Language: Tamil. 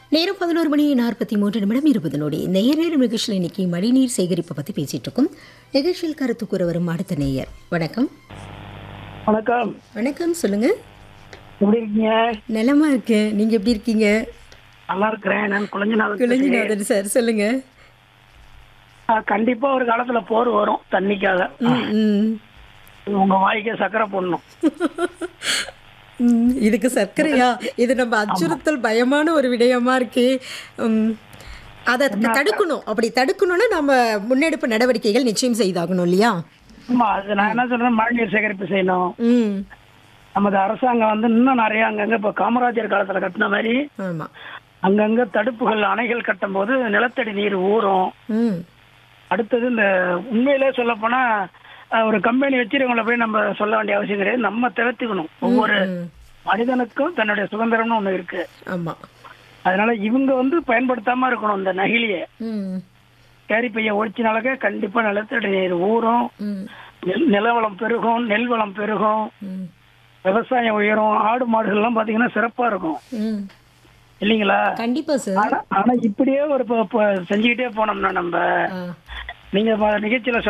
நேரம் 11:43 நேயர் நிகழ்ச்சியில் இன்னைக்கு மழைநீர் சேகரிப்பை பற்றி பேசிட்டு இருக்கோம். நிகழ்ச்சியில் கருத்து கூற வரும் அடுத்த நேயர். வணக்கம். வணக்கம். வணக்கம், சொல்லுங்க. எப்படி இருக்கீங்க? நலமா இருக்கேன், நீங்க எப்படி இருக்கீங்க? நல்லா இருக்கிறேன். நான் குழஞ்சிநாதன் சார், சொல்லுங்க. கண்டிப்பா ஒரு காலத்துல போர் வரும் தண்ணிக்காக. உங்க வாய்க்கே சக்கரை போடணும். இதுக்கு சர்க்கரையா? இது நம்ம அச்சுறுத்தல் பயமான ஒரு விடயமா இருக்கு. அதை தடுக்கணும். அப்படி தடுக்கணும்னா நம்ம முன்னெடுப்பு நடவடிக்கைகள் நிச்சயம் செய்தாகணும் இல்லையா? ஆமா, அது நான் என்ன சொல்றேன், மழைநீர் சேகரிப்பு செய்யணும். நமது அரசாங்கம் வந்து இன்னும் நிறைய அங்கங்க இப்ப காமராஜர் காலத்துல கட்டின மாதிரி ஆமா அங்கங்க தடுப்புகள் அணைகள் கட்டும் போது நிலத்தடி நீர் ஊறும். அடுத்தது இந்த உண்மையிலே சொல்ல போனா ஒரு கம்பெனி வச்சிருக்கவங்கள போய் நம்ம சொல்ல வேண்டிய அவசியம் கிடையாது. நம்ம தவிர்த்துக்கணும். ஒவ்வொரு மனிதனுக்கும் தன்னுடைய சுதந்திரம்னு ஒண்ணு இருக்கு. ஆமா, அதனால இவங்க வந்து பயன்படுத்தாம இருக்கணும். இந்த நகிலிய கேரி பைய ஒழிச்சினாலக்க கண்டிப்பா நிலத்தடி நீர் ஊறும், நிலவளம் பெருகும், நெல் வளம் பெருகும், விவசாயம் உயரும், ஆடு மாடுகள் எல்லாம் பாத்தீங்கன்னா சிறப்பா இருக்கும் இல்லைங்களா? கண்டிப்பா சார். ஆனா இப்படியே ஒரு செஞ்சுக்கிட்டே போனோம்னா நம்ம நீங்க நிகழ்ச்சியில